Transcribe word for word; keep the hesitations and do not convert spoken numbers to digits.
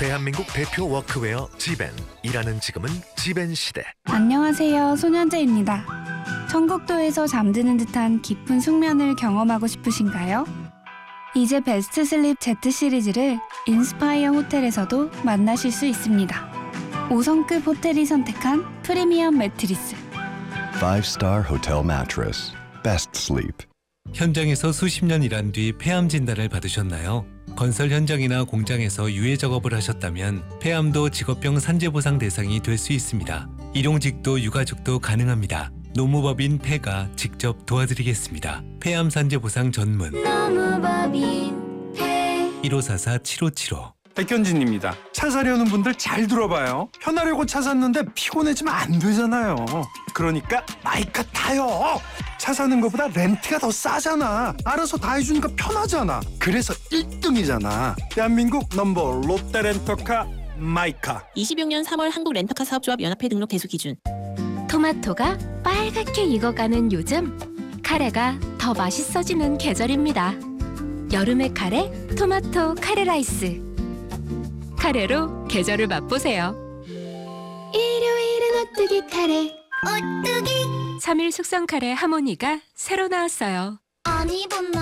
대한민국 대표 워크웨어 지벤. 일하는 지금은 지벤 시대. 안녕하세요, 손현재입니다. 청국도에서 잠드는 듯한 깊은 숙면을 경험하고 싶으신가요? 이제 베스트 슬립 Z 시리즈를 인스파이어 호텔에서도 만나실 수 있습니다. 오 성급 호텔이 선택한 프리미엄 매트리스. Five star hotel mattress. Best sleep. 현장에서 수십 년 일한 뒤 폐암 진단을 받으셨나요? 건설 현장이나 공장에서 유해 작업을 하셨다면 폐암도 직업병 산재보상 대상이 될 수 있습니다. 일용직도 유가족도 가능합니다. 노무법인 폐가 직접 도와드리겠습니다. 폐암 산재보상 전문 노무법인 폐 일오사사 칠오칠오. 백현진입니다. 차 사려는 분들 잘 들어봐요. 편하려고 차 샀는데 피곤해지면 안 되잖아요. 그러니까 마이카 타요. 차 사는 것보다 렌트가 더 싸잖아. 알아서 다 해주니까 편하잖아. 그래서 일 등이잖아. 대한민국 넘버 롯데렌터카 마이카. 이십육 년 삼월 한국 렌터카 사업조합 연합회 등록 대수 기준. 토마토가 빨갛게 익어가는 요즘, 카레가 더 맛있어지는 계절입니다. 여름의 카레, 토마토 카레 라이스. 카레로 계절을 맛보세요. 일요일은 오뚜기 카레. 삼 일 숙성 카레 하모니가 새로 나왔어요. 아니,